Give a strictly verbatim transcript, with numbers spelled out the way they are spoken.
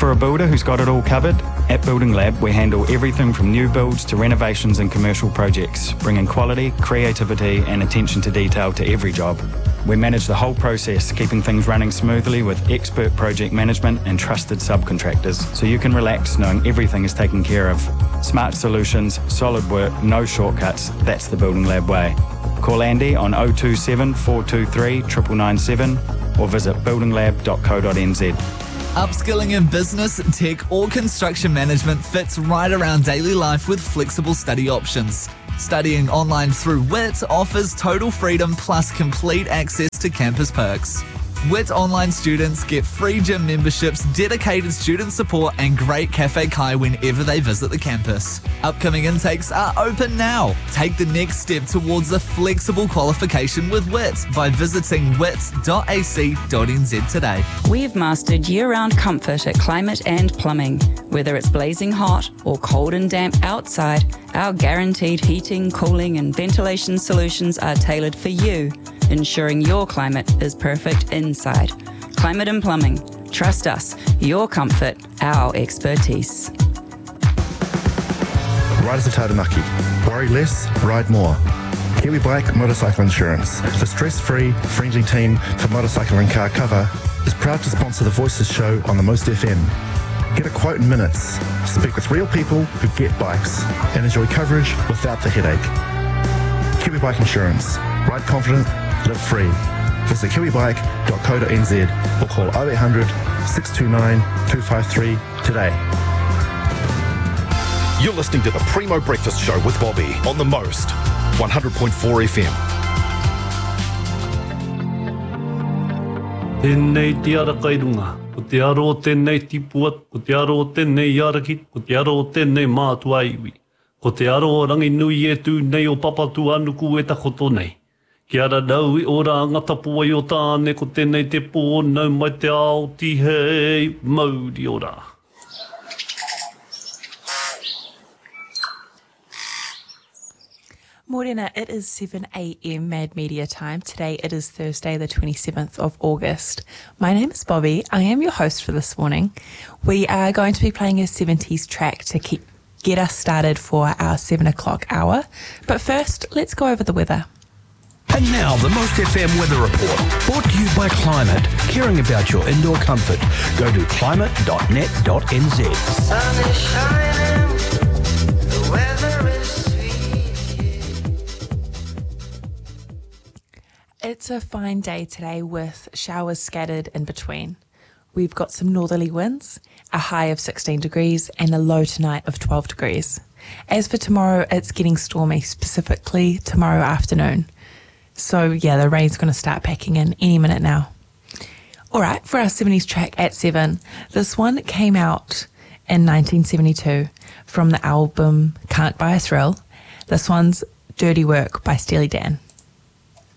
for a builder who's got it all covered? At Building Lab, we handle everything from new builds to renovations and commercial projects, bringing quality, creativity and attention to detail to every job. We manage the whole process, keeping things running smoothly with expert project management and trusted subcontractors, so you can relax knowing everything is taken care of. Smart solutions, solid work, no shortcuts. That's the Building Lab way. Call Andy on oh two seven, four two three, nine nine nine seven or visit building lab dot co dot n z. Upskilling in business, tech or construction management fits right around daily life with flexible study options. Studying online through W I T offers total freedom plus complete access to campus perks. W I T online students get free gym memberships, dedicated student support and great Cafe Kai whenever they visit the campus. Upcoming intakes are open now. Take the next step towards a flexible qualification with W I T by visiting wit dot a c dot n z today. We've mastered year-round comfort at Climate and Plumbing. Whether it's blazing hot or cold and damp outside, our guaranteed heating, cooling and ventilation solutions are tailored for you, ensuring your climate is perfect inside. Climate and Plumbing. Trust us. Your comfort, our expertise. Riders of Taranaki. Worry less, ride more. Kiwi Bike Motorcycle Insurance, the stress-free, friendly team for motorcycle and car cover, is proud to sponsor the Voices show on the Most F M. Get a quote in minutes. Speak with real people who get bikes and enjoy coverage without the headache. Kiwi Bike Insurance. Ride confident, live free. Visit kiwi bike dot co dot n z or call oh eight hundred, six two nine, two five three today. You're listening to the Primo Breakfast Show with Bobby on the Most, one hundred point four F M. Tēnei te ara kairunga, ko te aro tēnei tipuat, ko te aro tēnei arakit, ko te aro tēnei mātua iwi. Ko te aro rangi nui e tū nei o papatu anuku e takoto nei. Ki ara nau i ora ngata pua i o tāne ko tēnei te pō nau mai te ao ti hei mauri ora. Morena, it is seven a m Mad Media time. Today it is Thursday the twenty-seventh of August. My name is Bobby. I am your host for this morning. We are going to be playing a seventies track to keep get us started for our seven o'clock hour. But first, let's go over the weather. And now the Most F M Weather Report, brought to you by Climate, caring about your indoor comfort. Go to climate dot net dot n z. The sun is shining, the weather is sweet. It's a fine day today with showers scattered in between. We've got some northerly winds, a high of sixteen degrees and a low tonight of twelve degrees. As for tomorrow, it's getting stormy, specifically tomorrow afternoon. So yeah, the rain's going to start packing in any minute now. All right, for our seventies track at seven, this one came out in nineteen seventy-two from the album Can't Buy a Thrill. This one's Dirty Work by Steely Dan.